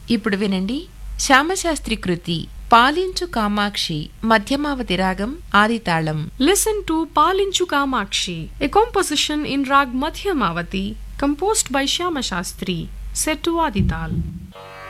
ఇప్పుడు వినండి శ్యామశాస్త్రి కృతి పాలించు కామాక్షి మధ్యమావతి రాగం ఆదితాళం. Listen to Palinchu Kamakshi, a composition in Rag Madhyamavati, composed by Shyama Shastri, set to Adital.